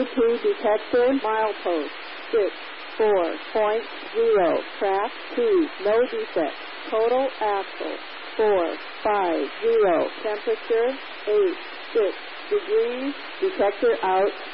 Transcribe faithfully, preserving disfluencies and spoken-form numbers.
two detector, milepost, six four point zero, track two, no defect, total axle, four five zero, temperature, eight six degrees, detector out.